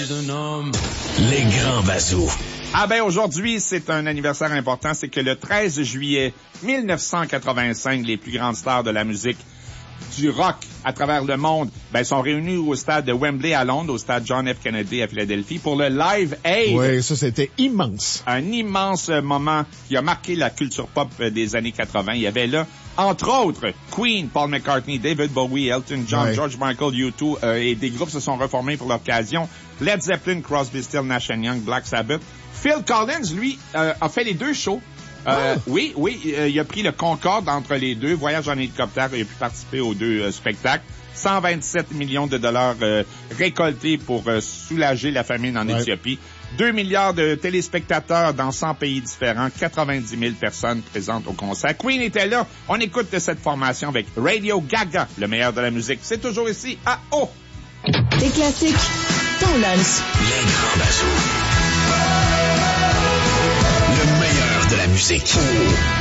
Les grands bazous. Ah ben aujourd'hui, c'est un anniversaire important, c'est que le 13 juillet 1985, les plus grandes stars de la musique du rock à travers le monde sont réunis au stade de Wembley à Londres, au stade John F. Kennedy à Philadelphie pour le Live Aid. Oui, ça c'était immense. Un immense moment qui a marqué la culture pop des années 80. Il y avait là, entre autres, Queen, Paul McCartney, David Bowie, Elton John, George Michael, U2 et des groupes se sont reformés pour l'occasion. Led Zeppelin, Crosby, Stills, Nash & Young, Black Sabbath. Phil Collins, lui, a fait les deux shows. Oui, il a pris le Concorde entre les deux, voyage en hélicoptère, il a pu participer aux deux spectacles. 127 millions de dollars récoltés pour soulager la famine en Éthiopie. 2 milliards de téléspectateurs dans 100 pays différents, 90 000 personnes présentes au concert. Queen était là. On écoute cette formation avec Radio Gaga, le meilleur de la musique. C'est toujours ici à O. Des classiques, ton lunch. Les grands bazous. Le meilleur de la musique.